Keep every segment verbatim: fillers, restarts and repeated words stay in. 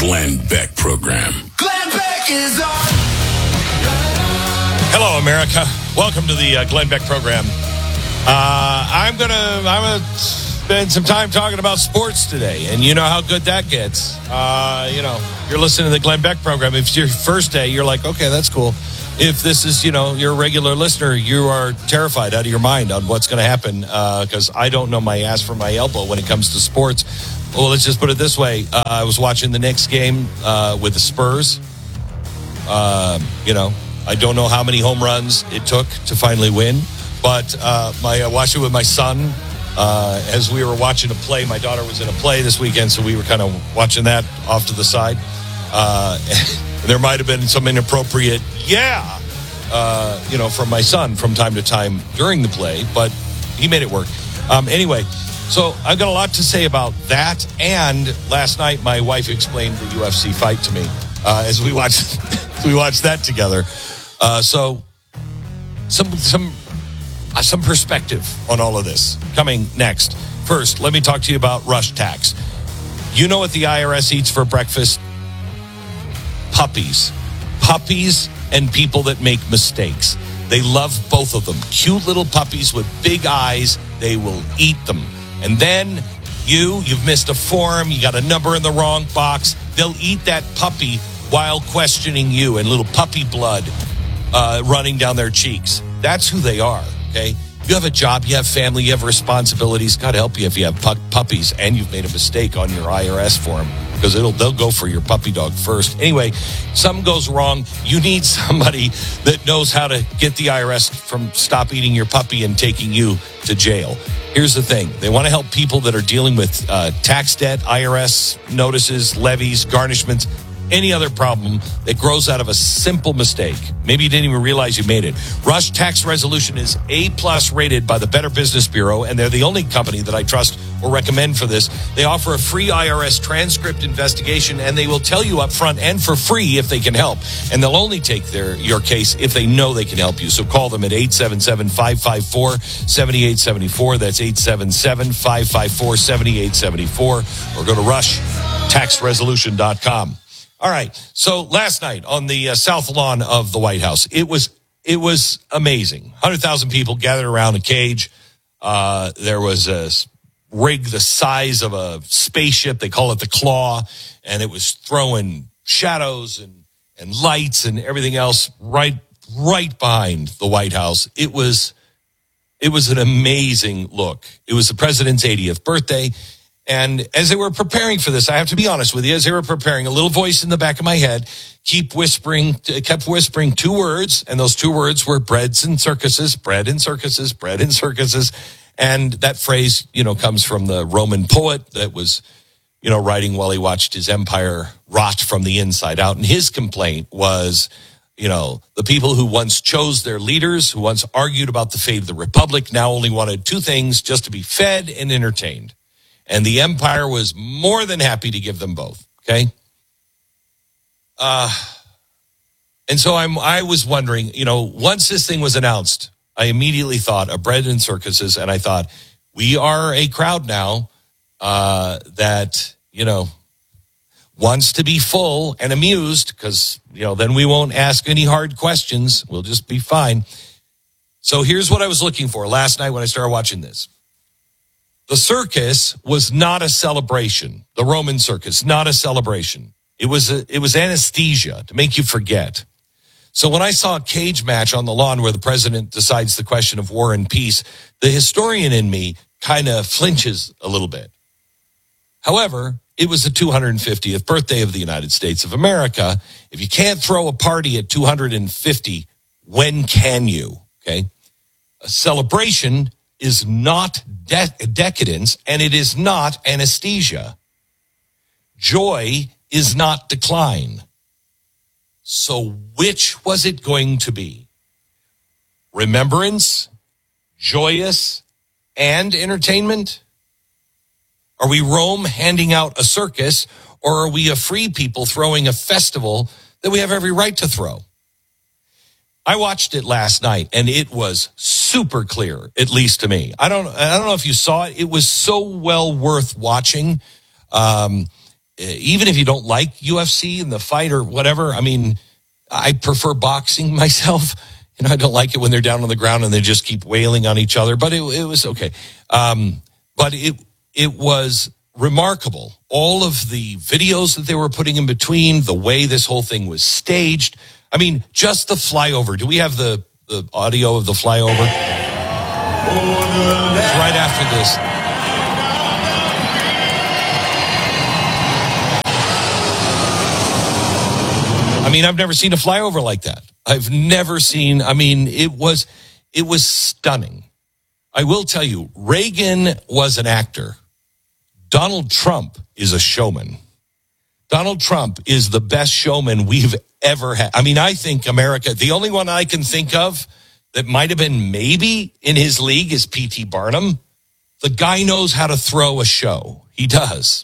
Glenn Beck Program. Glenn Beck is on. Hello, America. Welcome to the uh, Glenn Beck Program. Uh, I'm gonna I'm gonna spend some time talking about sports today, and you know how good that gets. Uh, you know, you're listening to the Glenn Beck Program. If it's your first day, you're like, okay, that's cool. If this is, you know, your regular listener, you are terrified out of your mind on what's going to happen because uh, I don't know my ass from my elbow when it comes to sports. Well, let's just put it this way. Uh, I was watching the Knicks game uh, with the Spurs. Uh, you know, I don't know how many home runs it took to finally win, but uh, my, I watched it with my son uh, as we were watching a play. My daughter was in a play this weekend, so we were kind of watching that off to the side. Uh, there might have been some inappropriate, yeah, uh, you know, from my son from time to time during the play, but he made it work. Um, anyway, so I've got a lot to say about that. And last night, my wife explained the U F C fight to me uh, as we watched we watched that together. Uh, so some some uh, some perspective on all of this coming next. First, let me talk to you about Rush Tax. You know what the I R S eats for breakfast? Puppies. Puppies and people that make mistakes. They love both of them. Cute little puppies with big eyes. They will eat them. And then you, you've missed a form. You got a number in the wrong box. They'll eat that puppy while questioning you and little puppy blood uh, running down their cheeks. That's who they are, okay? You have a job, you have family, you have responsibilities. God help you if you have pu- puppies and you've made a mistake on your I R S form because it'll they'll go for your puppy dog first. Anyway, something goes wrong. You need somebody that knows how to get the I R S from stop eating your puppy and taking you to jail. Here's the thing. They want to help people that are dealing with uh, tax debt, I R S notices, levies, garnishments, any other problem that grows out of a simple mistake. Maybe you didn't even realize you made it. Rush Tax Resolution is A-plus rated by the Better Business Bureau, and they're the only company that I trust or recommend for this. They offer a free I R S transcript investigation, and they will tell you up front and for free if they can help. And they'll only take their your case if they know they can help you. So call them at eight seven seven, five five four, seven eight seven four. That's eight seven seven, five five four, seven eight seven four. Or go to rush tax resolution dot com. All right. So last night on the uh, south lawn of the White House, it was it was amazing. one hundred thousand people gathered around a cage. Uh, there was a rig the size of a spaceship. They call it the Claw. And it was throwing shadows and, and lights and everything else right right behind the White House. It was it was an amazing look. It was the president's eightieth birthday. And as they were preparing for this, I have to be honest with you, as they were preparing, a little voice in the back of my head keep whispering, kept whispering two words, and those two words were breads and circuses, bread and circuses, bread and circuses. And that phrase, you know, comes from the Roman poet that was, you know, writing while he watched his empire rot from the inside out. And his complaint was, you know, the people who once chose their leaders, who once argued about the fate of the republic, now only wanted two things, just to be fed and entertained. And the empire was more than happy to give them both, okay? Uh, and so I'm, I was wondering, you know, once this thing was announced, I immediately thought of bread and circuses, and I thought, we are a crowd now uh, that, you know, wants to be full and amused because, you know, then we won't ask any hard questions. We'll just be fine. So here's what I was looking for last night when I started watching this. The circus was not a celebration. The Roman circus, not a celebration. It was a, it was anesthesia to make you forget. So when I saw a cage match on the lawn where the president decides the question of war and peace, the historian in me kind of flinches a little bit. However, it was the two hundred fiftieth birthday of the United States of America. If you can't throw a party at two hundred fifty, when can you? Okay. A celebration is not de- decadence, and it is not anesthesia. Joy is not decline. So which was it going to be? Remembrance, joyous, and entertainment? Are we Rome handing out a circus, or are we a free people throwing a festival that we have every right to throw? I watched it last night, and it was super clear, at least to me. I don't, I don't know if you saw it. It was so well worth watching. Um, even if you don't like U F C and the fight or whatever, I mean, I prefer boxing myself. You know, I don't like it when they're down on the ground and they just keep wailing on each other, but it, it was okay. Um, but it it was remarkable. All of the videos that they were putting in between, the way this whole thing was staged. I mean, just the flyover. Do we have the, the audio of the flyover? It's right after this. I mean, I've never seen a flyover like that. I've never seen, I mean, it was, it was stunning. I will tell you, Reagan was an actor. Donald Trump is a showman. Donald Trump is the best showman we've ever had. I mean, I think America, the only one I can think of that might have been maybe in his league is P T Barnum. The guy knows how to throw a show. He does.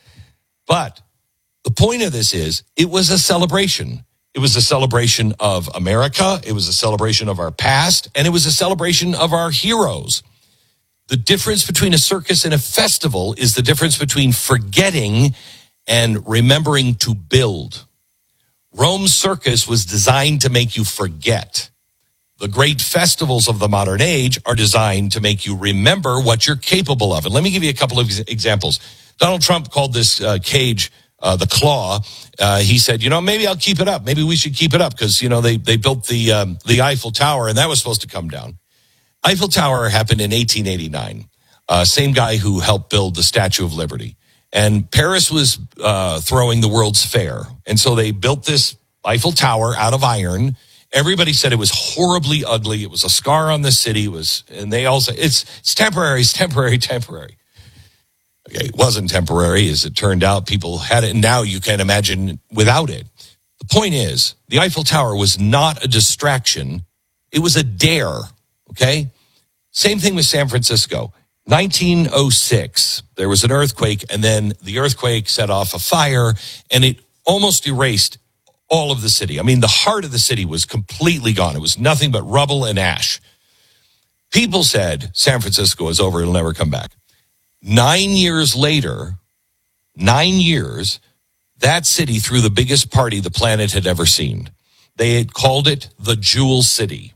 But the point of this is, it was a celebration. It was a celebration of America. It was a celebration of our past. And it was a celebration of our heroes. The difference between a circus and a festival is the difference between forgetting and remembering to build. Rome's circus was designed to make you forget. The great festivals of the modern age are designed to make you remember what you're capable of. And let me give you a couple of examples. Donald Trump called this uh, cage uh, the Claw. Uh, he said, you know, maybe I'll keep it up. Maybe we should keep it up because, you know, they, they built the um, the Eiffel Tower and that was supposed to come down. Eiffel Tower happened in eighteen eighty-nine. Uh, same guy who helped build the Statue of Liberty. And Paris was uh, throwing the World's Fair. And so they built this Eiffel Tower out of iron. Everybody said it was horribly ugly. It was a scar on the city. It was, and they all said, it's, it's temporary, it's temporary, temporary. Okay, it wasn't temporary, as it turned out. People had it, and now you can't imagine without it. The point is, the Eiffel Tower was not a distraction. It was a dare, okay? Same thing with San Francisco. nineteen oh six, there was an earthquake, and then the earthquake set off a fire, and it almost erased all of the city. I mean, the heart of the city was completely gone. It was nothing but rubble and ash. People said, San Francisco is over, it'll never come back. Nine years later, nine years, that city threw the biggest party the planet had ever seen. They had called it the Jewel City.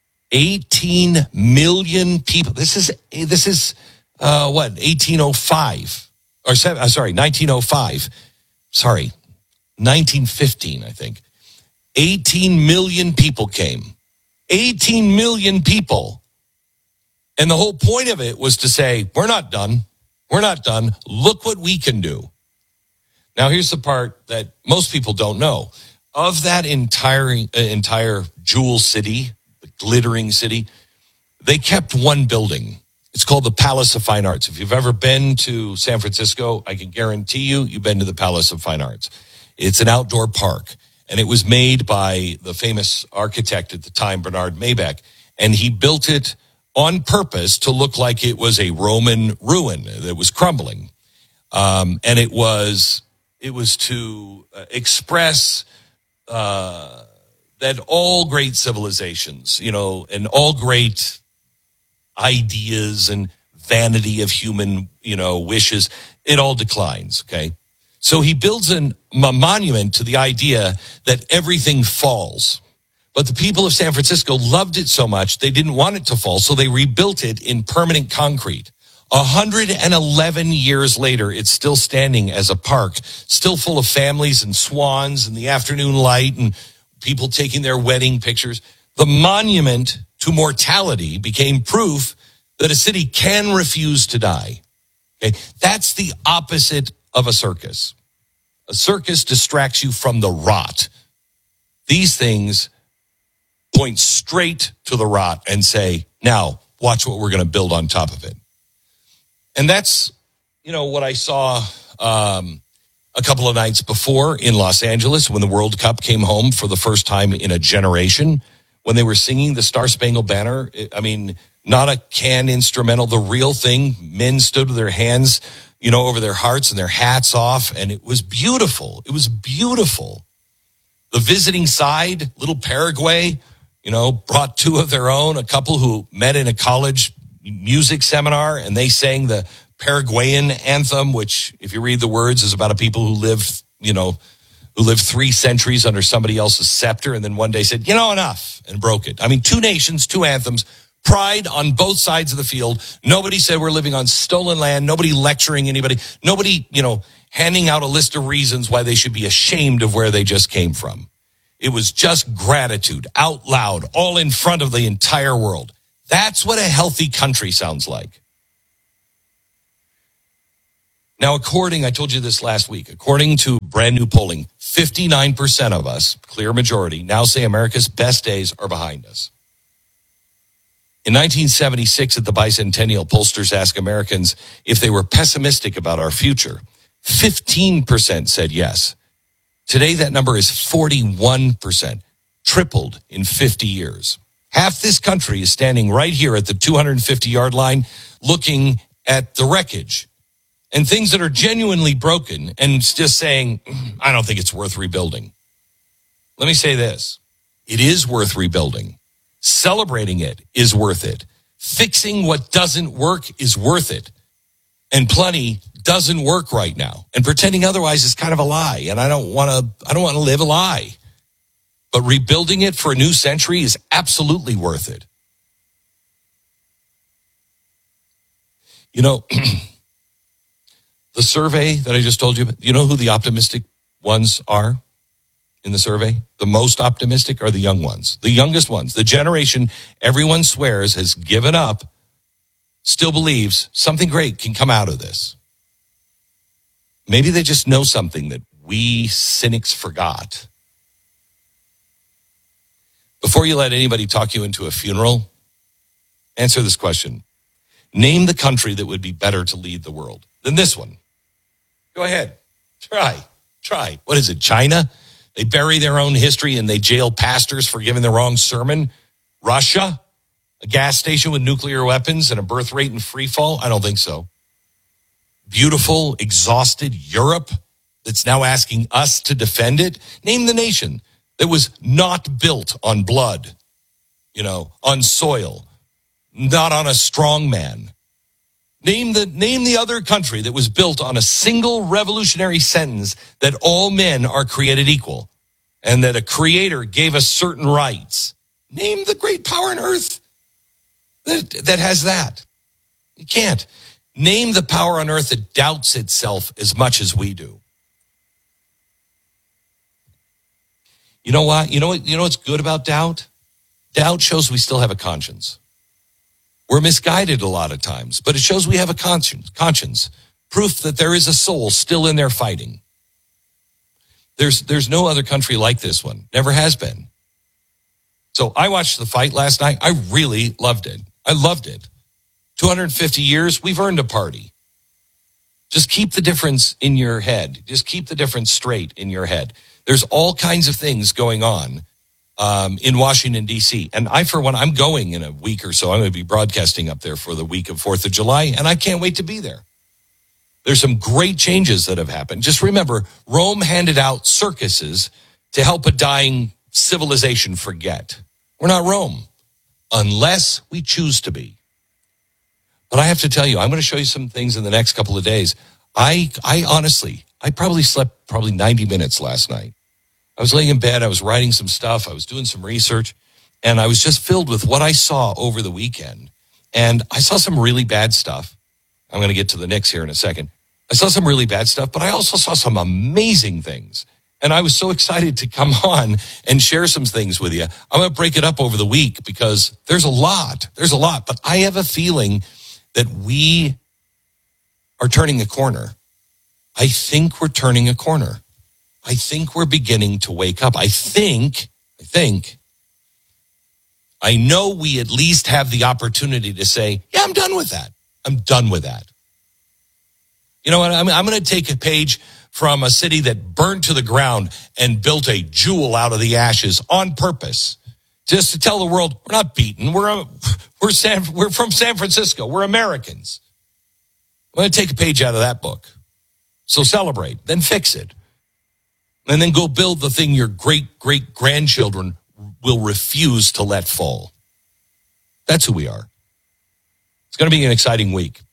eighteen million people. This is, this is, uh, what, eighteen oh five or seven, uh, sorry, nineteen oh five. Sorry, nineteen fifteen, I think. eighteen million people came. eighteen million people. And the whole point of it was to say, we're not done. We're not done. Look what we can do. Now, here's the part that most people don't know. Of that entire, uh, entire Jewel City, glittering city, they kept one building. It's called the Palace of Fine Arts. If you've ever been to San Francisco, I can guarantee you, you've been to the Palace of Fine Arts. It's an outdoor park, and it was made by the famous architect at the time, Bernard Maybeck, and he built it on purpose to look like it was a Roman ruin that was crumbling. Um, and it was, it was to uh, express uh that all great civilizations, you know, and all great ideas and vanity of human, you know, wishes, it all declines, okay? So he builds an, a monument to the idea that everything falls. But the people of San Francisco loved it so much, they didn't want it to fall, so they rebuilt it in permanent concrete. one hundred eleven years later, it's still standing as a park, still full of families and swans and the afternoon light and people taking their wedding pictures. The monument to mortality became proof that a city can refuse to die. Okay? That's the opposite of a circus. A circus distracts you from the rot. These things point straight to the rot and say, now, watch what we're going to build on top of it. And that's, you know, what I saw um, a couple of nights before in Los Angeles when the World Cup came home for the first time in a generation, when they were singing the Star Spangled Banner. I mean, not a can instrumental, the real thing. Men stood with their hands, you know, over their hearts and their hats off, and it was beautiful. It was beautiful. The visiting side, little Paraguay, you know, brought two of their own, a couple who met in a college music seminar, and they sang the Paraguayan anthem, which, if you read the words, is about a people who lived, you know, who lived three centuries under somebody else's scepter and then one day said, you know, enough, and broke it. I mean, two nations, two anthems, pride on both sides of the field. Nobody said we're living on stolen land. Nobody lecturing anybody. Nobody, you know, handing out a list of reasons why they should be ashamed of where they just came from. It was just gratitude out loud, all in front of the entire world. That's what a healthy country sounds like. Now, according, I told you this last week, according to brand new polling, fifty-nine percent of us, clear majority, now say America's best days are behind us. In nineteen seventy-six, at the bicentennial, pollsters asked Americans if they were pessimistic about our future. fifteen percent said yes. Today, that number is forty-one percent, tripled in fifty years. Half this country is standing right here at the two hundred fifty-yard line looking at the wreckage and things that are genuinely broken and just saying, I don't think it's worth rebuilding. Let me say this. It is worth rebuilding. Celebrating it is worth it. Fixing what doesn't work is worth it. And plenty doesn't work right now. And pretending otherwise is kind of a lie. And I don't want to, I don't want to live a lie. But rebuilding it for a new century is absolutely worth it. You know, the survey that I just told you, you know who the optimistic ones are in the survey? The most optimistic are the young ones, the youngest ones. The generation everyone swears has given up still believes something great can come out of this. Maybe they just know something that we cynics forgot. Before you let anybody talk you into a funeral, answer this question. Name the country that would be better to lead the world than this one. Go ahead. Try. Try. What is it, China? They bury their own history and they jail pastors for giving the wrong sermon. Russia? A gas station with nuclear weapons and a birth rate in free fall? I don't think so. Beautiful, exhausted Europe that's now asking us to defend it? Name the nation that was not built on blood, you know, on soil, not on a strong man. Name the, name the other country that was built on a single revolutionary sentence that all men are created equal and that a creator gave us certain rights. Name the great power on earth that, that has that. You can't. Name the power on earth that doubts itself as much as we do. You know what? You know what? You know what's good about doubt? Doubt shows we still have a conscience. We're misguided a lot of times, but it shows we have a conscience, conscience, proof that there is a soul still in there fighting. There's, there's no other country like this one. Never has been. So I watched the fight last night. I really loved it. I loved it. two hundred fifty years, we've earned a party. Just keep the difference in your head. Just keep the difference straight in your head. There's all kinds of things going on um, in Washington, D C. And I, for one, I'm going in a week or so. I'm going to be broadcasting up there for the week of fourth of July, and I can't wait to be there. There's some great changes that have happened. Just remember, Rome handed out circuses to help a dying civilization forget. We're not Rome, unless we choose to be. But I have to tell you, I'm going to show you some things in the next couple of days. I, I honestly, I probably slept probably ninety minutes last night. I was laying in bed. I was writing some stuff. I was doing some research, and I was just filled with what I saw over the weekend. And I saw some really bad stuff. I'm going to get to the Knicks here in a second. I saw some really bad stuff, but I also saw some amazing things. And I was so excited to come on and share some things with you. I'm going to break it up over the week because there's a lot. There's a lot. But I have a feeling that we are turning a corner. I think we're turning a corner. I think we're beginning to wake up. I think, I think, I know we at least have the opportunity to say, yeah, I'm done with that. I'm done with that. You know what? I'm, I'm going to take a page from a city that burned to the ground and built a jewel out of the ashes on purpose, just to tell the world we're not beaten. We're we're San, we're from San Francisco. We're Americans. I'm going to take a page out of that book. So celebrate, then fix it, and then go build the thing your great great grandchildren will refuse to let fall. That's who we are. It's going to be an exciting week.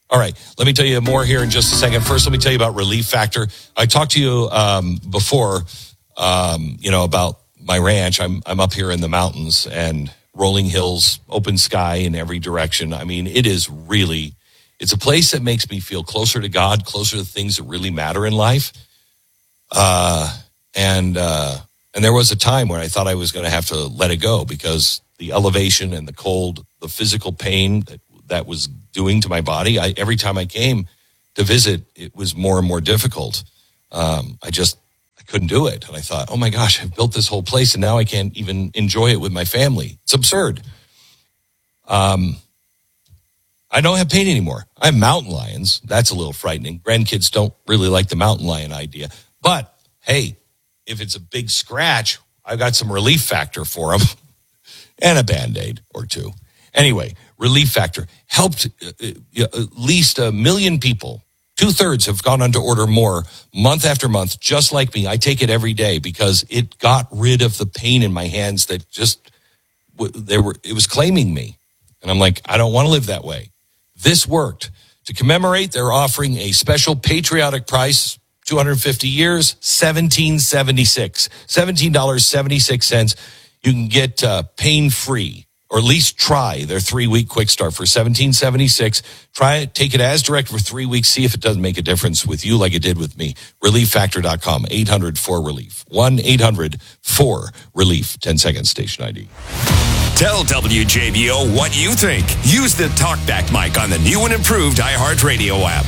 All right, let me tell you more here in just a second. First, let me tell you about Relief Factor. I talked to you um, before, um, you know, about my ranch. I'm I'm up here in the mountains and rolling hills, open sky in every direction. I mean, it is really, it's a place that makes me feel closer to God, closer to things that really matter in life. Uh, and uh, and there was a time when I thought I was going to have to let it go because the elevation and the cold, the physical pain that, that was doing to my body. I, every time I came to visit, it was more and more difficult. Um, I just, I couldn't do it. And I thought, oh my gosh, I've built this whole place and now I can't even enjoy it with my family. It's absurd. Um, I don't have pain anymore. I have mountain lions. That's a little frightening. Grandkids don't really like the mountain lion idea. But hey, if it's a big scratch, I've got some Relief Factor for them and a Band-Aid or two. Anyway, Relief Factor helped uh, uh, at least a million people. Two-thirds have gone on to order more month after month, just like me. I take it every day because it got rid of the pain in my hands that just, they were. it was claiming me. And I'm like, I don't want to live that way. This worked. To commemorate, they're offering a special patriotic price, two hundred fifty years, seventeen seventy-six, seventeen dollars and seventy-six cents. You can get uh, pain-free, or at least try their three-week quick start for seventeen seventy-six. Try it, take it as direct for three weeks, see if it doesn't make a difference with you like it did with me. relief factor dot com, eight hundred four relief, one eight hundred four relief, ten seconds, station I D. Tell W J B O what you think. Use the TalkBack mic on the new and improved iHeartRadio app.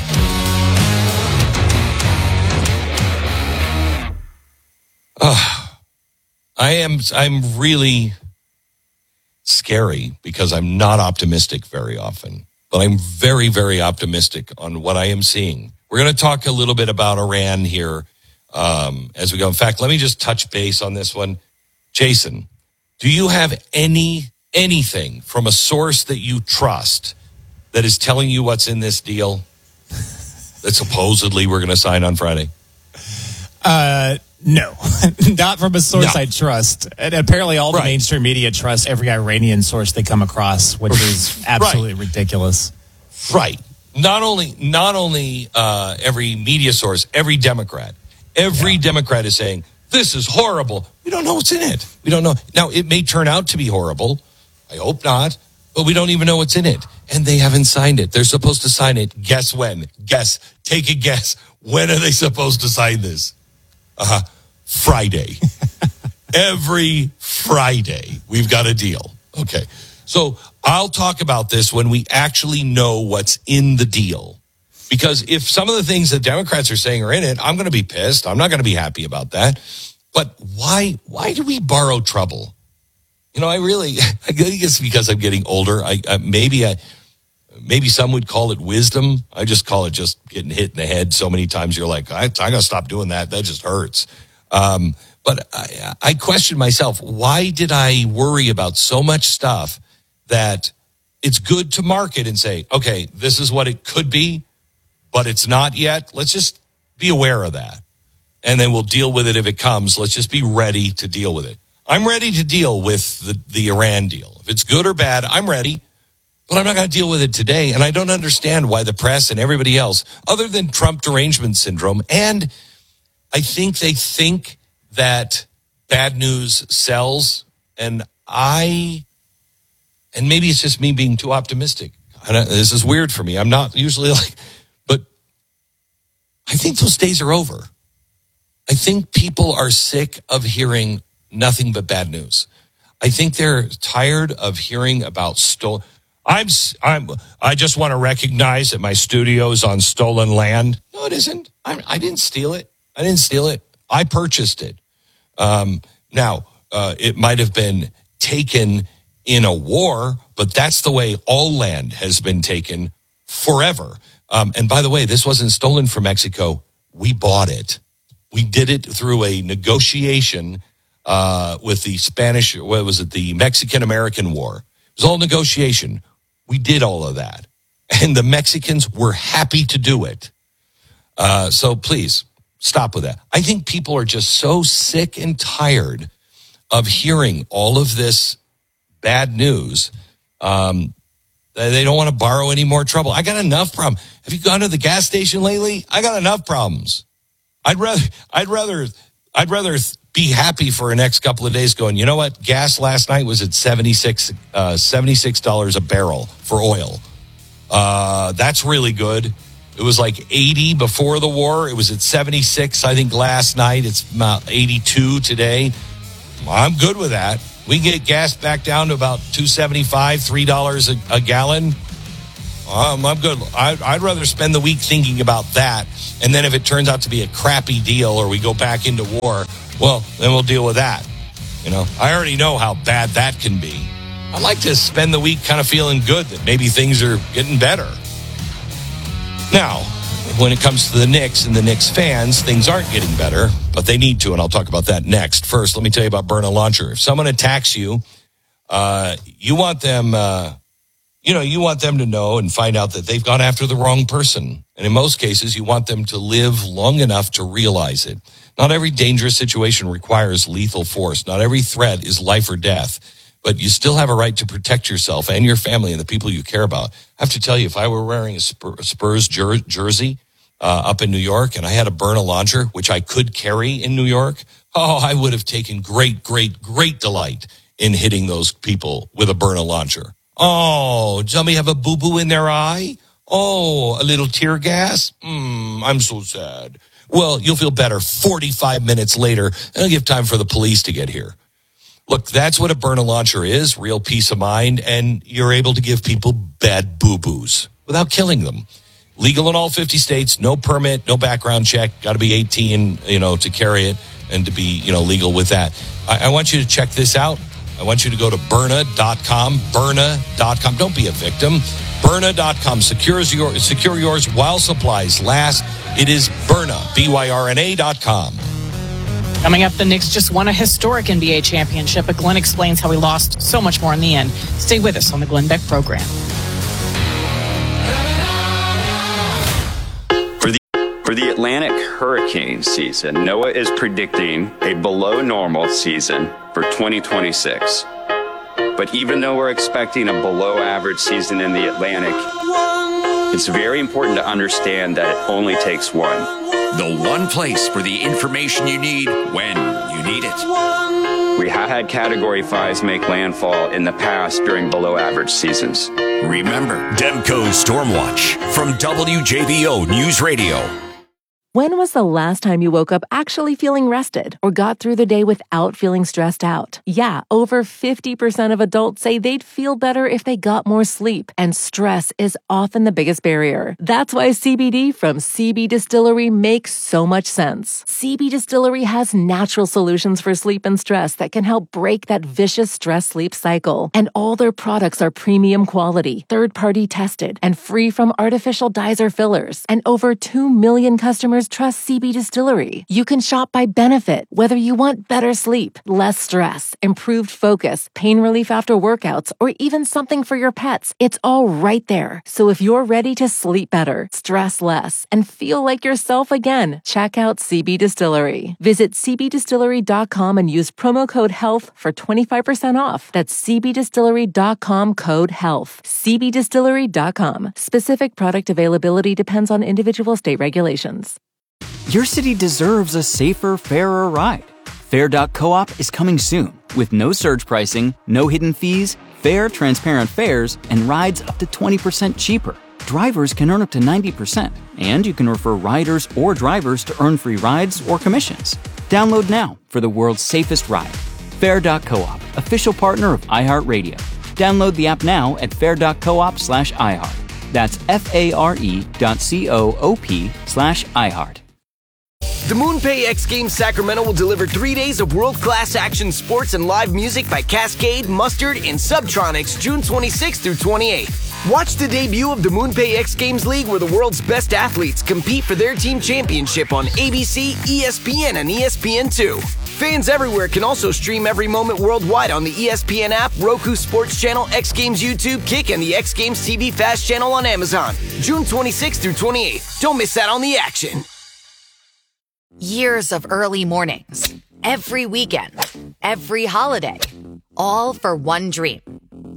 Uh, I am, I'm really scary because I'm not optimistic very often, but I'm very, very optimistic on what I am seeing. We're going to talk a little bit about Iran here um, as we go. In fact, let me just touch base on this one. Jason, do you have any anything from a source that you trust that is telling you what's in this deal that supposedly we're going to sign on Friday? Uh, no, not from a source No. I trust. And apparently all the Right. mainstream media trusts every Iranian source they come across, which is absolutely ridiculous. Right. Not only not only uh, every media source, every Democrat, every Yeah. Democrat is saying, this is horrible. We don't know what's in it. We don't know. Now, it may turn out to be horrible. I hope not. But we don't even know what's in it. And they haven't signed it. They're supposed to sign it. Guess when? Guess. Take a guess. When are they supposed to sign this? Uh, Friday. Every Friday, we've got a deal. Okay. So I'll talk about this when we actually know what's in the deal. Because if some of the things the Democrats are saying are in it, I'm going to be pissed. I'm not going to be happy about that. But why, why do we borrow trouble? You know, I really, I think it's because I'm getting older. I, I maybe I, maybe some would call it wisdom. I just call it just getting hit in the head so many times. You're like, I, I got to stop doing that. That just hurts. Um, but I, I question myself, why did I worry about so much stuff that it's good to market and say, okay, this is what it could be, but it's not yet. Let's just be aware of that. And then we'll deal with it if it comes. Let's just be ready to deal with it. I'm ready to deal with the, the Iran deal. If it's good or bad, I'm ready. But I'm not going to deal with it today. And I don't understand why the press and everybody else, other than Trump derangement syndrome, and I think they think that bad news sells. And I, and maybe it's just me being too optimistic. I don't, this is weird for me. I'm not usually like, but I think those days are over. I think people are sick of hearing nothing but bad news. I think they're tired of hearing about stolen. I'm, I'm, I just want to recognize that my studio is on stolen land. No, it isn't. I, I didn't steal it. I didn't steal it. I purchased it. Um, now, uh, it might have been taken in a war, but that's the way all land has been taken forever. Um, and by the way, this wasn't stolen from Mexico. We bought it. We did it through a negotiation uh, with the Spanish, what was it, the Mexican-American War. It was all negotiation. We did all of that. And the Mexicans were happy to do it. Uh, so please, stop with that. I think people are just so sick and tired of hearing all of this bad news um, They don't want to borrow any more trouble. I got enough problems. Have you gone to the gas station lately? I got enough problems. I'd rather, I'd rather, I'd rather be happy for the next couple of days going, you know what? Gas last night was at seventy-six, uh, seventy-six dollars a barrel for oil. Uh, that's really good. It was like eighty before the war. It was at seventy-six, I think, last night. It's about eighty-two today. I'm good with that. We can get gas back down to about two seventy-five, three dollars a, a gallon. Um, I'm good. I, I'd rather spend the week thinking about that. And then if it turns out to be a crappy deal or we go back into war, well, then we'll deal with that. You know, I already know how bad that can be. I like to spend the week kind of feeling good that maybe things are getting better. Now, when it comes to the Knicks and the Knicks fans, things aren't getting better, but they need to, and I'll talk about that next. First, let me tell you about Byrna Launcher. If someone attacks you, uh, you want them, uh, you know, you want them to know and find out that they've gone after the wrong person. And in most cases, you want them to live long enough to realize it. Not every dangerous situation requires lethal force. Not every threat is life or death. But you still have a right to protect yourself and your family and the people you care about. I have to tell you, if I were wearing a Spurs jer- jersey uh, up in New York and I had a Byrna Launcher, which I could carry in New York, oh, I would have taken great, great, great delight in hitting those people with a Byrna Launcher. Oh, does somebody have a boo-boo in their eye? Oh, a little tear gas? Hmm, I'm so sad. Well, you'll feel better forty-five minutes later, and it'll give time for the police to get here. Look, that's what a Byrna Launcher is, real peace of mind, and you're able to give people bad boo-boos without killing them. Legal in all fifty states, no permit, no background check, got to be eighteen, you know, to carry it and to be, you know, legal with that. I, I want you to check this out. I want you to go to Byrna dot com, Byrna dot com. Don't be a victim. Byrna dot com. Secures your, secure yours while supplies last. It is Byrna, B Y R N A dot com. Coming up, the Knicks just won a historic N B A championship, but Glenn explains how he lost so much more in the end. Stay with us on the Glenn Beck program. For the, for the Atlantic hurricane season, NOAA is predicting a below normal season for twenty twenty-six. But even though we're expecting a below average season in the Atlantic, it's very important to understand that it only takes one. The one place for the information you need when you need it. We have had Category fives make landfall in the past during below average seasons. Remember, Demco's Stormwatch from W J B O News Radio. When was the last time you woke up actually feeling rested or got through the day without feeling stressed out? Yeah, over fifty percent of adults say they'd feel better if they got more sleep, and stress is often the biggest barrier. That's why C B D from C B Distillery makes so much sense. C B Distillery has natural solutions for sleep and stress that can help break that vicious stress-sleep cycle. And all their products are premium quality, third-party tested, and free from artificial dyes or fillers. And over two million customers trust C B Distillery. You can shop by benefit, whether you want better sleep, less stress, improved focus, pain relief after workouts, or even something for your pets. It's all right there. So if you're ready to sleep better, stress less, and feel like yourself again, check out C B Distillery. Visit C B distillery dot com and use promo code HEALTH for twenty-five percent off. That's C B distillery dot com code HEALTH. C B distillery dot com. Specific product availability depends on individual state regulations. Your city deserves a safer, fairer ride. Fair dot coop is coming soon with no surge pricing, no hidden fees, fair, transparent fares, and rides up to twenty percent cheaper. Drivers can earn up to ninety percent, and you can refer riders or drivers to earn free rides or commissions. Download now for the world's safest ride. Fair dot coop, official partner of iHeartRadio. Download the app now at fair dot coop slash iHeart. That's F-A-R-E dot C-O-O-P slash iHeart. The MoonPay X Games Sacramento will deliver three days of world-class action sports and live music by Cascade, Mustard, and Subtronics June twenty-sixth through twenty-eighth. Watch the debut of the MoonPay X Games League, where the world's best athletes compete for their team championship on A B C, E S P N, and E S P N two. Fans everywhere can also stream every moment worldwide on the E S P N app, Roku Sports Channel, X Games YouTube, Kick, and the X Games T V Fast Channel on Amazon. June twenty-sixth through twenty-eighth. Don't miss out on the action. Years of early mornings, every weekend, every holiday, all for one dream.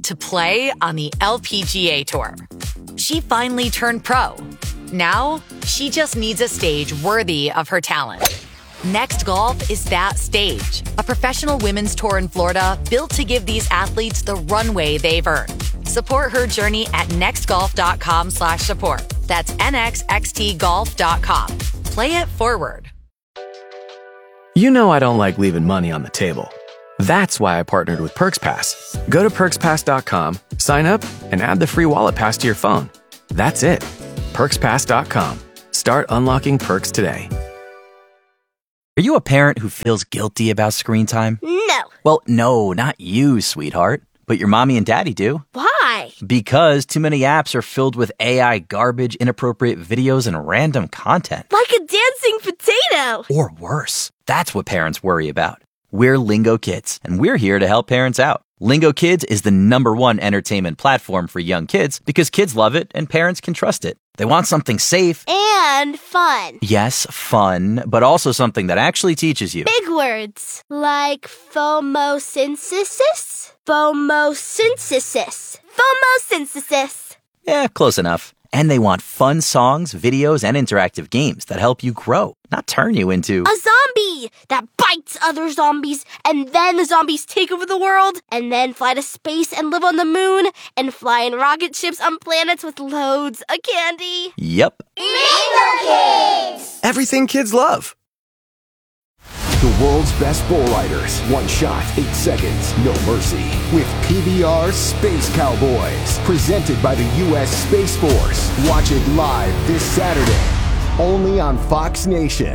to play on the L P G A Tour. She finally turned pro. Now, she just needs a stage worthy of her talent. Next Golf is that stage, a professional women's tour in Florida built to give these athletes the runway they've earned. Support her journey at nextgolf.com slash support. That's nxxtgolf dot com. Play it forward. You know I don't like leaving money on the table. That's why I partnered with PerksPass. Go to perks pass dot com, sign up, and add the free wallet pass to your phone. That's it. perks pass dot com. Start unlocking perks today. Are you a parent who feels guilty about screen time? No. Well, no, not you, sweetheart. But your mommy and daddy do. Why? Because too many apps are filled with A I garbage, inappropriate videos, and random content. Like a dancing potato. Or worse. That's what parents worry about. We're Lingo Kids, and we're here to help parents out. Lingo Kids is the number one entertainment platform for young kids because kids love it and parents can trust it. They want something safe. And fun. Yes, fun, but also something that actually teaches you. Big words like phomosynthesis, phomosynthesis, phomosynthesis. Yeah, close enough. And they want fun songs, videos, and interactive games that help you grow, not turn you into a zombie that bites other zombies, and then the zombies take over the world, and then fly to space and live on the moon, and fly in rocket ships on planets with loads of candy. Yep. Lingo Kids! Everything kids love. The world's best bull riders. One shot, eight seconds, no mercy. With P B R Space Cowboys. Presented by the U S Space Force. Watch it live this Saturday. Only on Fox Nation.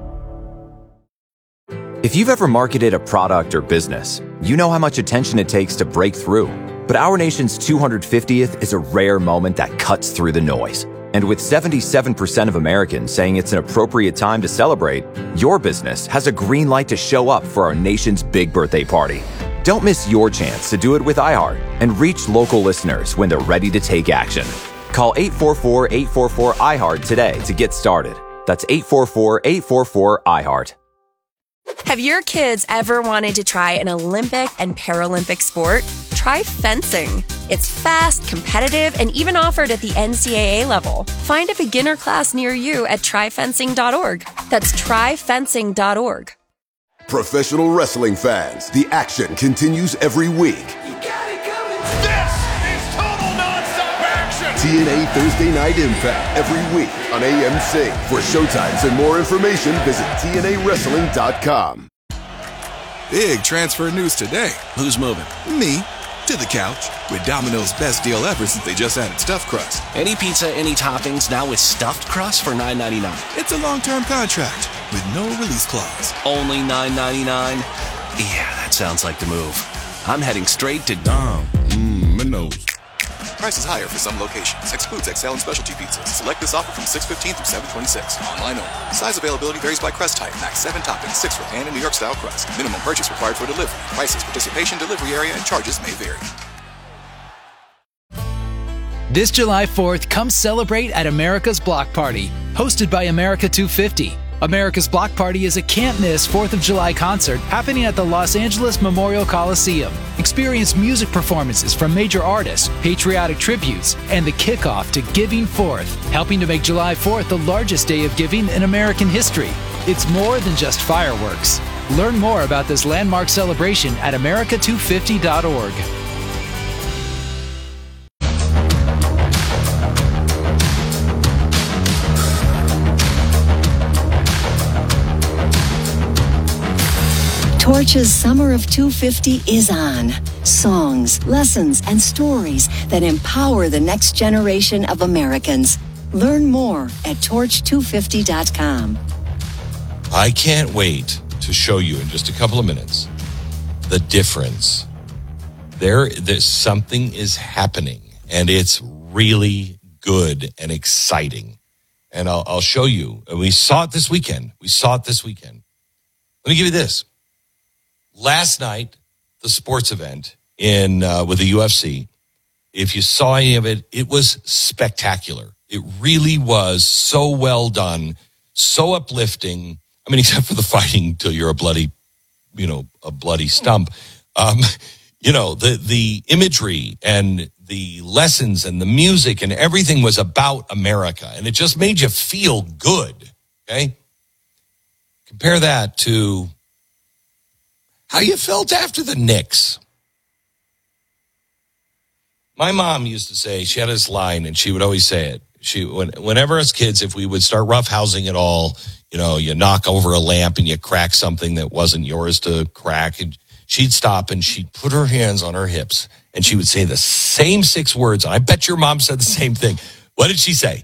If you've ever marketed a product or business, you know how much attention it takes to break through. But our nation's two hundred fiftieth is a rare moment that cuts through the noise. And with seventy-seven percent of Americans saying it's an appropriate time to celebrate, your business has a green light to show up for our nation's big birthday party. Don't miss your chance to do it with iHeart and reach local listeners when they're ready to take action. Call eight four four, eight four four, I HEART today to get started. That's eight four four, eight four four, I HEART. Have your kids ever wanted to try an Olympic and Paralympic sport? Try fencing. It's fast, competitive, and even offered at the N C double A level. Find a beginner class near you at try fencing dot org. That's try fencing dot org. Professional wrestling fans, the action continues every week. This is total nonstop action! T N A Thursday Night Impact every week on A M C. For showtimes and more information, visit T N A wrestling dot com. Big transfer news today. Who's moving? Me. To the couch. With Domino's best deal ever since they just added stuffed crust. Any pizza, any toppings, now with stuffed crust for nine ninety-nine. It's a long-term contract with no release clause. Only nine ninety-nine? Yeah, that sounds like the move. I'm heading straight to Dom. Mmm, Minos. Prices higher for some locations. Excludes X L and specialty pizzas. Select this offer from six fifteen through seven twenty-six. Online only. Size availability varies by crust type. Max seven toppings, six for pan and New York style crust. Minimum purchase required for delivery. Prices, participation, delivery area, and charges may vary. This July fourth, come celebrate at America's Block Party, hosted by America two fifty. America's Block Party is a can't-miss fourth of July concert happening at the Los Angeles Memorial Coliseum. Experience music performances from major artists, patriotic tributes, and the kickoff to Giving Fourth, helping to make July fourth the largest day of giving in American history. It's more than just fireworks. Learn more about this landmark celebration at America two fifty dot org. Torch's Summer of two fifty is on. Songs, lessons, and stories that empower the next generation of Americans. Learn more at torch two fifty dot com. I can't wait to show you in just a couple of minutes the difference. There, there's something is happening, and it's really good and exciting. And I'll, I'll show you. We saw it this weekend. We saw it this weekend. Let me give you this. Last night, the sports event in uh, with the U F C, if you saw any of it, it was spectacular. It really was so well done, so uplifting. I mean, except for the fighting till you're a bloody, you know, a bloody stump. Um, you know, the, the imagery and the lessons and the music and everything was about America. And it just made you feel good, okay? Compare that to how you felt after the Knicks. My mom used to say, she had this line, and she would always say it. She, when, whenever as kids, if we would start roughhousing at all, you know, you knock over a lamp and you crack something that wasn't yours to crack, and she'd stop and she'd put her hands on her hips and she would say the same six words. And I bet your mom said the same thing. What did she say?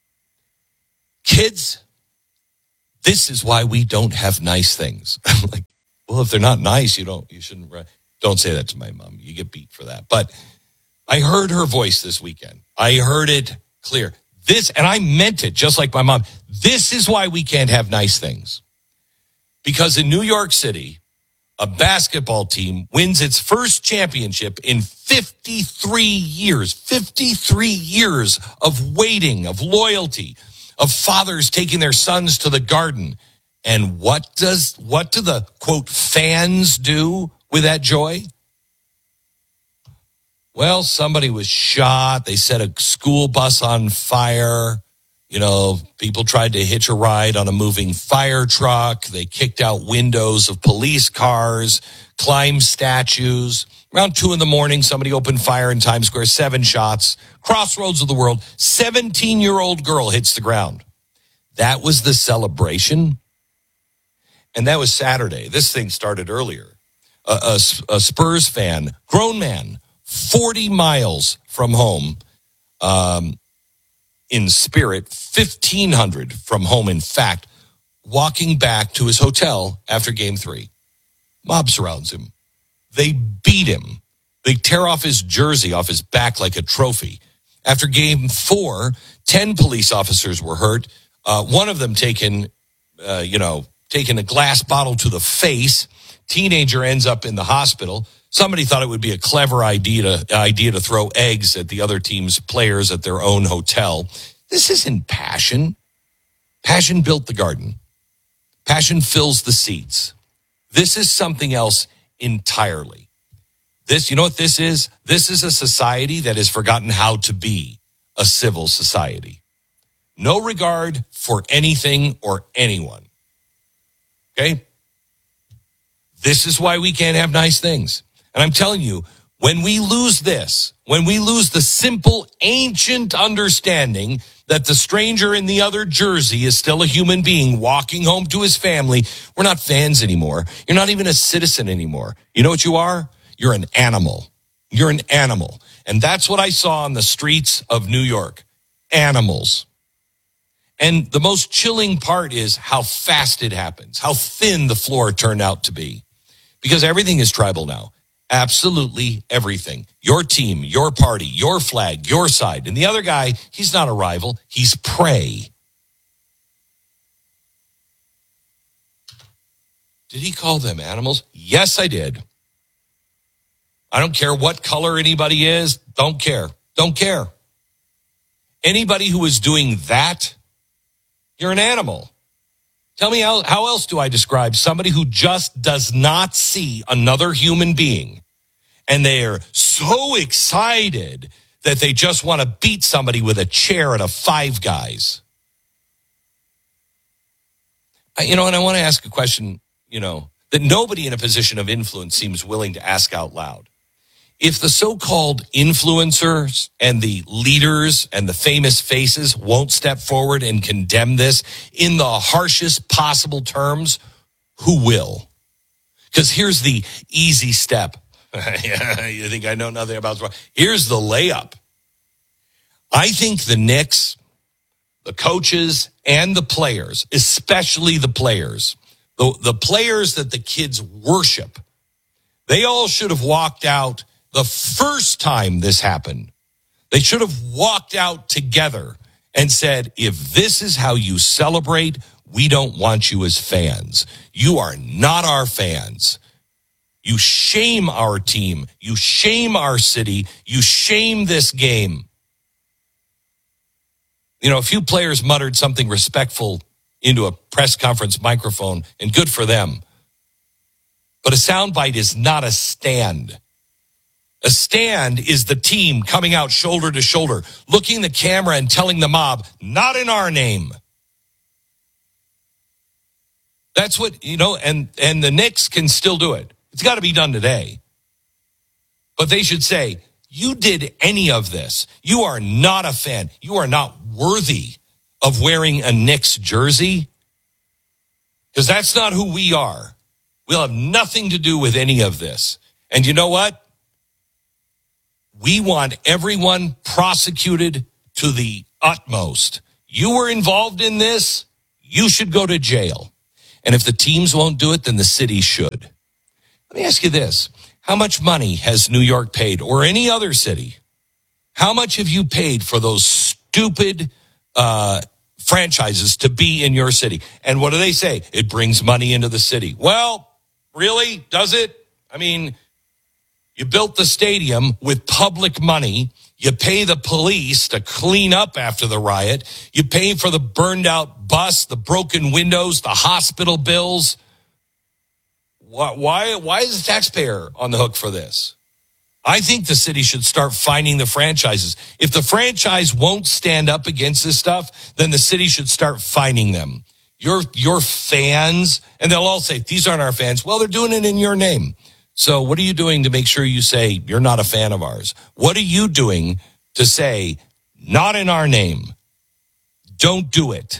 Kids, this is why we don't have nice things. I'm like, well, if they're not nice, you don't, you shouldn't, don't say that to my mom. You get beat for that. But I heard her voice this weekend. I heard it clear. This, and I meant it just like my mom. This is why we can't have nice things. Because in New York City, a basketball team wins its first championship in fifty-three years. fifty-three years of waiting, of loyalty, of fathers taking their sons to the Garden. And what does, what do the, quote, fans do with that joy? Well, somebody was shot. They set a school bus on fire. You know, people tried to hitch a ride on a moving fire truck. They kicked out windows of police cars, climbed statues. Around two in the morning, somebody opened fire in Times Square, seven shots. Crossroads of the world, seventeen-year-old girl hits the ground. That was the celebration. And that was Saturday. This thing started earlier. A, a, a Spurs fan, grown man, forty miles from home, um, in spirit, fifteen hundred from home, in fact, walking back to his hotel after game three. Mob surrounds him. They beat him. They tear off his jersey off his back like a trophy. After game four, ten police officers were hurt. Uh, one of them taken, uh, you know, taking a glass bottle to the face. Teenager ends up in the hospital. Somebody thought it would be a clever idea to, idea to throw eggs at the other team's players at their own hotel. This isn't passion. Passion built the Garden. Passion fills the seats. This is something else entirely. This, you know what this is? This is a society that has forgotten how to be a civil society. No regard for anything or anyone. Okay? This is why we can't have nice things. And I'm telling you, when we lose this, when we lose the simple, ancient understanding that the stranger in the other jersey is still a human being walking home to his family, we're not fans anymore. You're not even a citizen anymore. You know what you are? You're an animal. You're an animal. And that's what I saw on the streets of New York. Animals. And the most chilling part is how fast it happens, how thin the floor turned out to be. Because everything is tribal now. Absolutely everything. Your team, your party, your flag, your side. And the other guy, he's not a rival. He's prey. Did he call them animals? Yes, I did. I don't care what color anybody is. Don't care. Don't care. Anybody who is doing that, you're an animal. Tell me how, how else do I describe somebody who just does not see another human being and they are so excited that they just want to beat somebody with a chair at a Five Guys? I, you know, and I want to ask a question, you know, that nobody in a position of influence seems willing to ask out loud. If the so-called influencers and the leaders and the famous faces won't step forward and condemn this in the harshest possible terms, who will? Because here's the easy step. You think I know nothing about sports? Here's the layup. I think the Knicks, the coaches, and the players, especially the players, the, the players that the kids worship, they all should have walked out the first time this happened. They should have walked out together and said, if this is how you celebrate, we don't want you as fans. You are not our fans. You shame our team. You shame our city. You shame this game. You know, a few players muttered something respectful into a press conference microphone, and good for them. But a soundbite is not a stand. A stand is the team coming out shoulder to shoulder, looking the camera and telling the mob, not in our name. That's what, you know, and, and the Knicks can still do it. It's got to be done today. But they should say, you did any of this. You are not a fan. You are not worthy of wearing a Knicks jersey. Because that's not who we are. We'll have nothing to do with any of this. And you know what? We want everyone prosecuted to the utmost. You were involved in this, you should go to jail. And if the teams won't do it, then the city should. Let me ask you this. How much money has New York paid, or any other city? How much have you paid for those stupid uh, franchises to be in your city? And what do they say? It brings money into the city. Well, really? Does it? I mean, you built the stadium with public money. You pay the police to clean up after the riot. You pay for the burned out bus, the broken windows, the hospital bills. Why, why, why is the taxpayer on the hook for this? I think the city should start fining the franchises. If the franchise won't stand up against this stuff, then the city should start fining them. Your, your fans, and they'll all say, these aren't our fans. Well, they're doing it in your name. So what are you doing to make sure you say you're not a fan of ours? What are you doing to say, not in our name? Don't do it.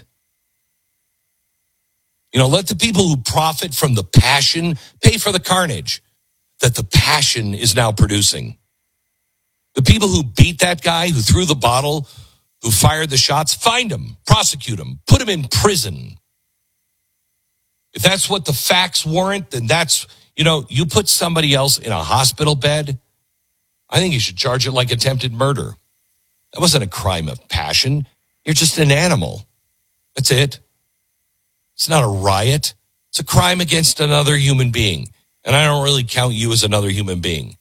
You know, let the people who profit from the passion pay for the carnage that the passion is now producing. The people who beat that guy, who threw the bottle, who fired the shots, find him, prosecute him, put him in prison. If that's what the facts warrant, then that's, you know, you put somebody else in a hospital bed, I think you should charge it like attempted murder. That wasn't a crime of passion. You're just an animal. That's it. It's not a riot. It's a crime against another human being. And I don't really count you as another human being.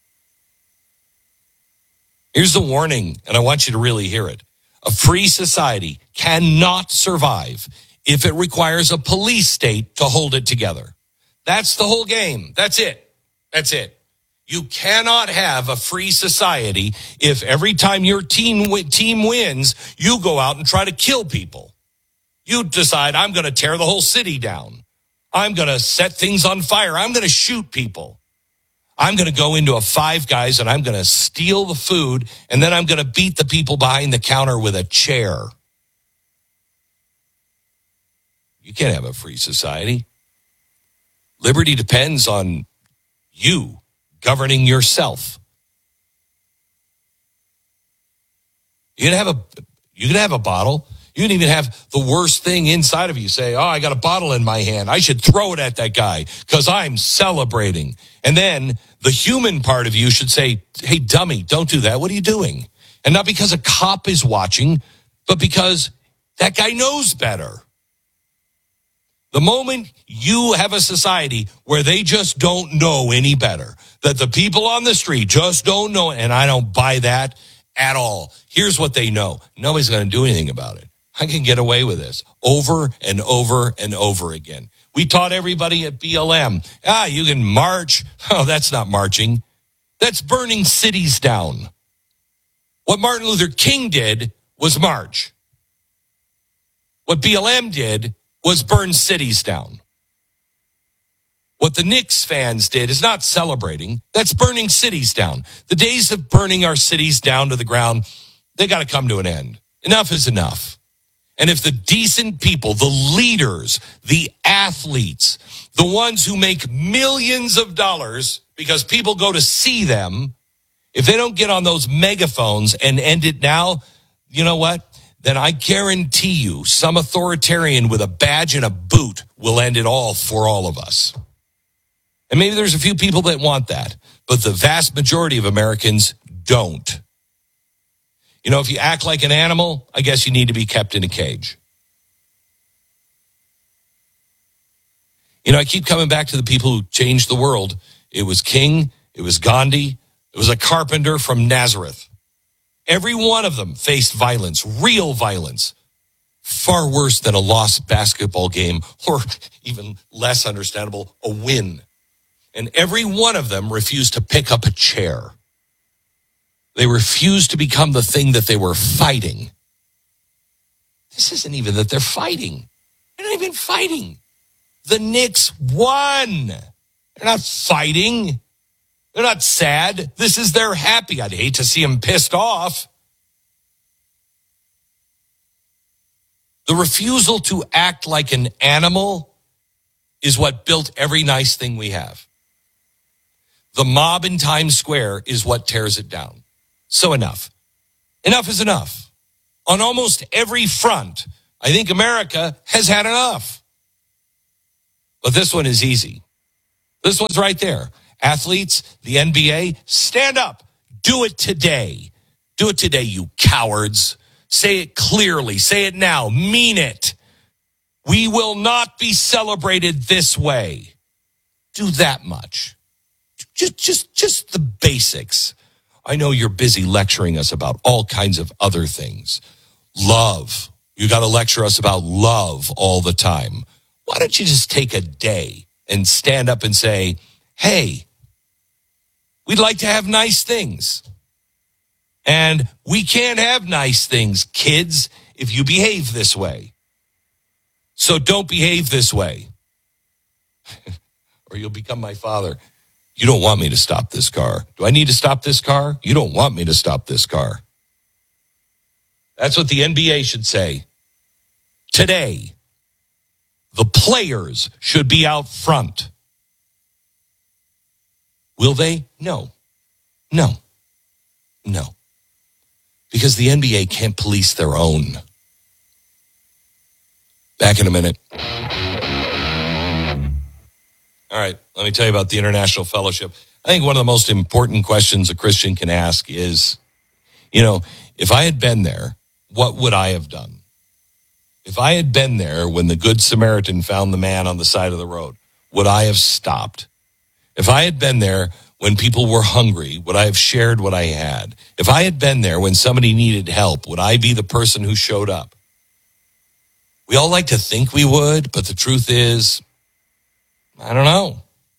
Here's the warning, and I want you to really hear it. A free society cannot survive if it requires a police state to hold it together. That's the whole game. That's it. That's it. You cannot have a free society if every time your team team wins, you go out and try to kill people. You decide, I'm going to tear the whole city down. I'm going to set things on fire. I'm going to shoot people. I'm going to go into a Five Guys and I'm going to steal the food, and then I'm going to beat the people behind the counter with a chair. You can't have a free society. Liberty depends on you governing yourself. You can have a, you can have a bottle. You can even have the worst thing inside of you. Say, oh, I got a bottle in my hand. I should throw it at that guy because I'm celebrating. And then the human part of you should say, hey, dummy, don't do that. What are you doing? And not because a cop is watching, but because that guy knows better. The moment you have a society where they just don't know any better, that the people on the street just don't know, and I don't buy that at all. Here's what they know. Nobody's going to do anything about it. I can get away with this over and over and over again. We taught everybody at B L M, ah, you can march. Oh, that's not marching. That's burning cities down. What Martin Luther King did was march. What B L M did was burn cities down. What the Knicks fans did is not celebrating. That's burning cities down. The days of burning our cities down to the ground, they got to come to an end. Enough is enough. And if the decent people, the leaders, the athletes, the ones who make millions of dollars because people go to see them, if they don't get on those megaphones and end it now, you know what? Then I guarantee you some authoritarian with a badge and a boot will end it all for all of us. And maybe there's a few people that want that, but the vast majority of Americans don't. You know, if you act like an animal, I guess you need to be kept in a cage. You know, I keep coming back to the people who changed the world. It was King. It was Gandhi. It was a carpenter from Nazareth. Every one of them faced violence, real violence, far worse than a lost basketball game, or even less understandable, a win. And every one of them refused to pick up a chair. They refuse to become the thing that they were fighting. This isn't even that they're fighting. They're not even fighting. The Knicks won. They're not fighting. They're not sad. This is their happy. I'd hate to see them pissed off. The refusal to act like an animal is what built every nice thing we have. The mob in Times Square is what tears it down. So enough. Enough is enough. On almost every front, I think America has had enough. But this one is easy. This one's right there. Athletes, the N B A, stand up. Do it today. Do it today, you cowards. Say it clearly. Say it now. Mean it. We will not be celebrated this way. Do that much. Just, just, just the basics. I know you're busy lecturing us about all kinds of other things. Love. You got to lecture us about love all the time. Why don't you just take a day and stand up and say, hey, we'd like to have nice things. And we can't have nice things, kids, if you behave this way. So don't behave this way. Or you'll become my father. You don't want me to stop this car. Do I need to stop this car? You don't want me to stop this car. That's what the N B A should say. Today, the players should be out front. Will they? No. No. No. Because the N B A can't police their own. Back in a minute. All right, let me tell you about the International Fellowship. I think one of the most important questions a Christian can ask is, you know, if I had been there, what would I have done? If I had been there when the Good Samaritan found the man on the side of the road, would I have stopped? If I had been there when people were hungry, would I have shared what I had? If I had been there when somebody needed help, would I be the person who showed up? We all like to think we would, but the truth is, I don't know.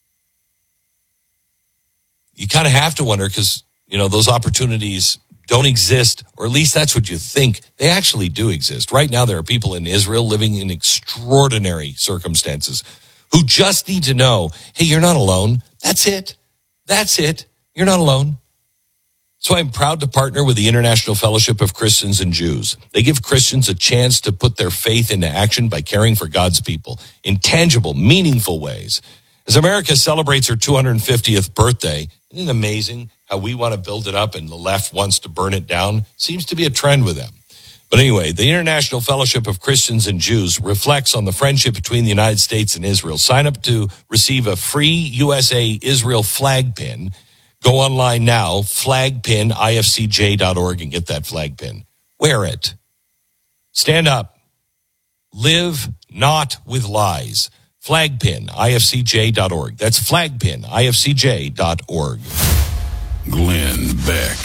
You kind of have to wonder because, you know, those opportunities don't exist, or at least that's what you think. They actually do exist. Right now, there are people in Israel living in extraordinary circumstances who just need to know, hey, you're not alone. That's it. That's it. You're not alone. So I'm proud to partner with the International Fellowship of Christians and Jews. They give Christians a chance to put their faith into action by caring for God's people in tangible, meaningful ways. As America celebrates her two hundred fiftieth birthday, isn't it amazing how we want to build it up and the left wants to burn it down? Seems to be a trend with them. But anyway, the International Fellowship of Christians and Jews reflects on the friendship between the United States and Israel. Sign up to receive a free U S A Israel flag pin. Go online now, flag pin I F C J dot org, and get that flag pin. Wear it. Stand up. Live not with lies. Flagpin, I F C J dot org. That's flagpin, I F C J dot org. Glenn Beck.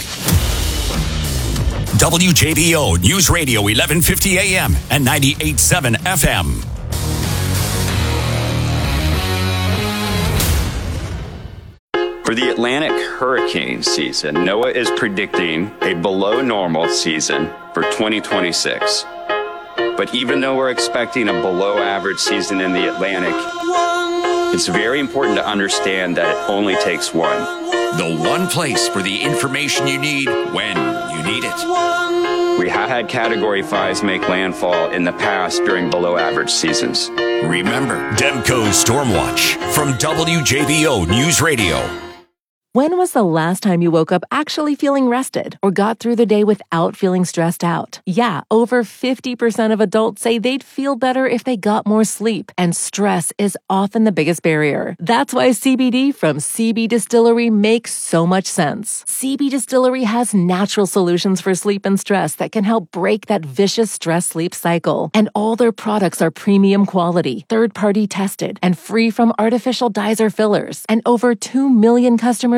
W J B O News Radio eleven fifty A M and ninety-eight point seven F M. For the Atlantic hurricane season, NOAA is predicting a below normal season for twenty twenty-six. But even though we're expecting a below average season in the Atlantic, it's very important to understand that it only takes one. The one place for the information you need when you need it. We have had Category fives make landfall in the past during below average seasons. Remember, Demco's Stormwatch from W J B O News Radio. When was the last time you woke up actually feeling rested or got through the day without feeling stressed out? Yeah, over fifty percent of adults say they'd feel better if they got more sleep, and stress is often the biggest barrier. That's why C B D from C B Distillery makes so much sense. C B Distillery has natural solutions for sleep and stress that can help break that vicious stress-sleep cycle. And all their products are premium quality, third-party tested, and free from artificial dyes or fillers. And over two million customers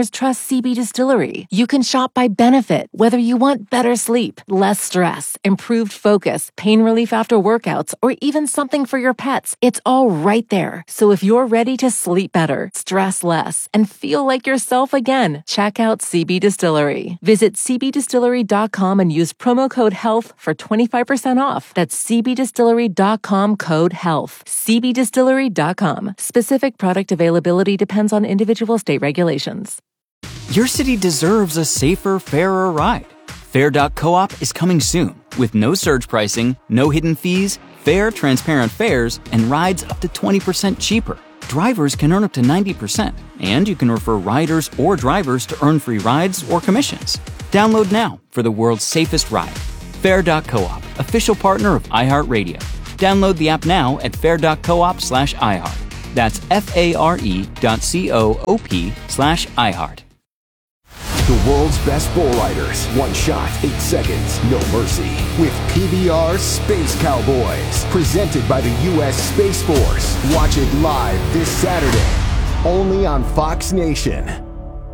customers trust C B Distillery. You can shop by benefit, whether you want better sleep, less stress, improved focus, pain relief after workouts, or even something for your pets. It's all right there. So if you're ready to sleep better, stress less, and feel like yourself again, check out C B Distillery. Visit c b distillery dot com and use promo code HEALTH for twenty-five percent off. That's c b distillery dot com code HEALTH. c b distillery dot com. Specific product availability depends on individual state regulations. Your city deserves a safer, fairer ride. Fair dot coop is coming soon with no surge pricing, no hidden fees, fair, transparent fares, and rides up to twenty percent cheaper. Drivers can earn up to ninety percent, and you can refer riders or drivers to earn free rides or commissions. Download now for the world's safest ride. Fair dot coop, official partner of iHeartRadio. Download the app now at fair dot coop slash iHeart. That's F-A-R-E dot C-O-O-P slash iHeart. The world's best bull riders. One shot, eight seconds, no mercy. With P B R Space Cowboys. Presented by the U S Space Force. Watch it live this Saturday. Only on Fox Nation.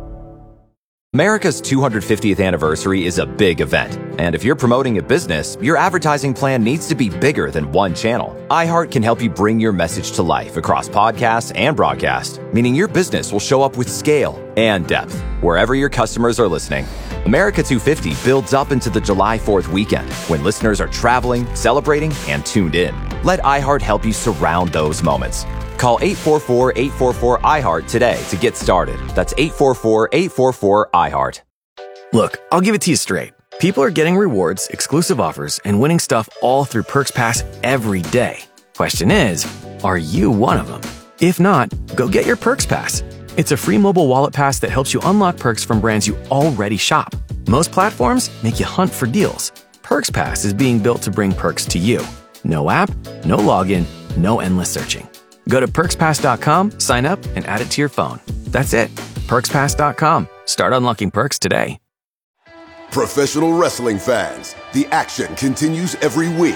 America's two hundred fiftieth anniversary is a big event, and if you're promoting a business, your advertising plan needs to be bigger than one channel. iHeart can help you bring your message to life across podcasts and broadcast, meaning your business will show up with scale and depth wherever your customers are listening. America two fifty builds up into the July fourth weekend when listeners are traveling, celebrating, and tuned in. Let iHeart help you surround those moments. Call eight four four, eight four four, I heart today to get started. That's eight four four, eight four four, I heart. Look, I'll give it to you straight. People are getting rewards, exclusive offers, and winning stuff all through Perks Pass every day. Question is, are you one of them? If not, go get your Perks Pass. It's a free mobile wallet pass that helps you unlock perks from brands you already shop. Most platforms make you hunt for deals. Perks Pass is being built to bring perks to you. No app, no login, no endless searching. Go to perks pass dot com, sign up, and add it to your phone. That's it. perks pass dot com. Start unlocking perks today. Professional wrestling fans, the action continues every week.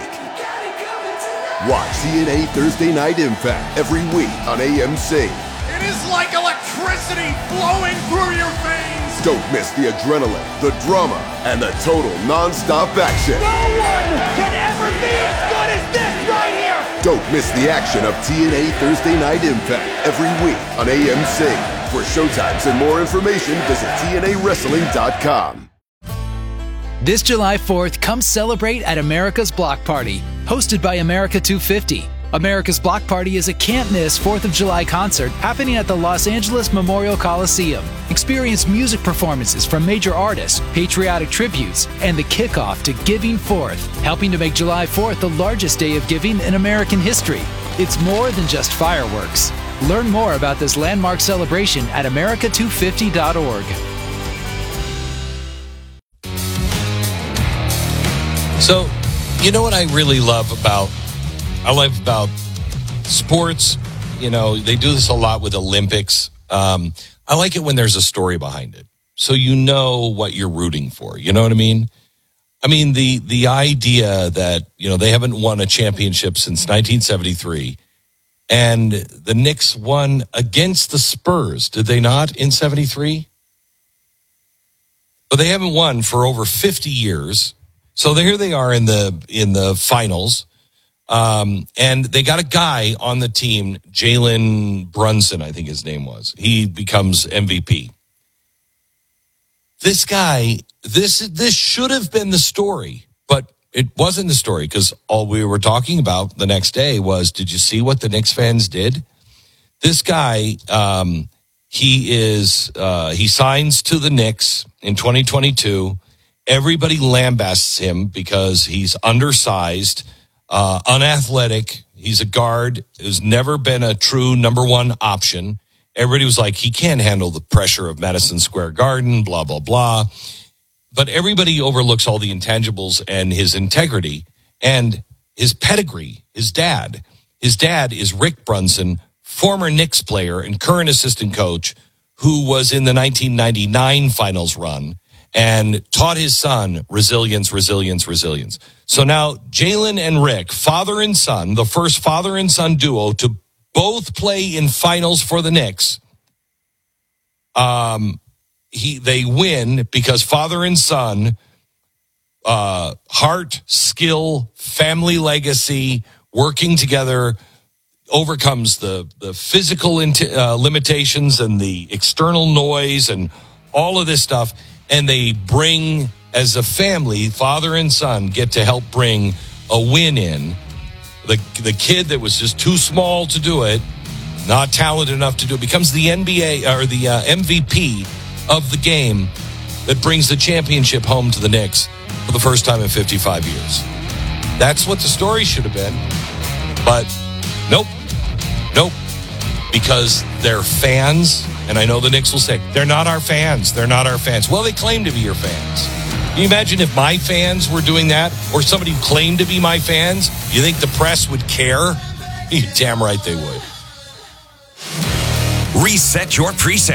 Watch T N A Thursday Night Impact every week on A M C. It is like electricity flowing through your veins. Don't miss the adrenaline, the drama, and the total non-stop action. No one can ever be as good as this right here. Don't miss the action of T N A Thursday Night Impact every week on A M C. For showtimes and more information, visit T N A wrestling dot com. This July fourth, come celebrate at America's Block Party, hosted by America two fifty. America's Block Party is a can't-miss fourth of July concert happening at the Los Angeles Memorial Coliseum. Experience music performances from major artists, patriotic tributes, and the kickoff to Giving Fourth, helping to make July fourth the largest day of giving in American history. It's more than just fireworks. Learn more about this landmark celebration at america two fifty dot org. So, you know what I really love about I love about sports? You know, they do this a lot with Olympics. Um, I like it when there's a story behind it, so you know what you're rooting for. You know what I mean? I mean, the the idea that, you know, they haven't won a championship since nineteen seventy-three, and the Knicks won against the Spurs, did they not, in seventy-three? But they haven't won for over fifty years. So here they are in the in the finals. Um, and they got a guy on the team, Jalen Brunson, I think his name was. He becomes M V P. This guy, this this should have been the story, but it wasn't the story, because all we were talking about the next day was, did you see what the Knicks fans did? This guy, um, he is uh, he signs to the Knicks in twenty twenty-two. Everybody lambasts him because he's undersized. Uh, unathletic. He's a guard who's never been a true number one option. Everybody was like, he can't handle the pressure of Madison Square Garden, blah, blah, blah. But everybody overlooks all the intangibles and his integrity and his pedigree, his dad. His dad is Rick Brunson, former Knicks player and current assistant coach, who was in the nineteen ninety-nine finals run and taught his son resilience, resilience, resilience. So now Jalen and Rick, father and son, the first father and son duo to both play in finals for the Knicks, um, he they win because father and son, uh, heart, skill, family legacy, working together overcomes the, the physical int- uh, limitations and the external noise and all of this stuff. And they bring, as a family, father and son get to help bring a win in. The, the kid that was just too small to do it, not talented enough to do it, becomes the N B A or the uh, M V P of the game that brings the championship home to the Knicks for the first time in fifty-five years. That's what the story should have been. But nope. Nope. Because they're fans, and I know the Knicks will say, they're not our fans. They're not our fans. Well, they claim to be your fans. Can you imagine if my fans were doing that, or somebody who claimed to be my fans? You think the press would care? You're damn right they would. Reset your preset.